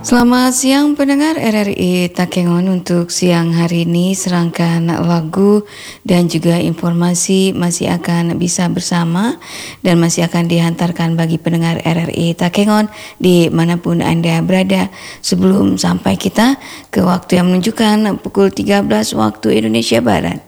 Selamat siang pendengar RRI Takengon. Untuk siang hari ini serangkaian lagu dan juga informasi masih akan bisa bersama dan masih akan dihantarkan bagi pendengar RRI Takengon dimanapun Anda berada. Sebelum sampai kita ke waktu yang menunjukkan pukul 13 waktu Indonesia Barat.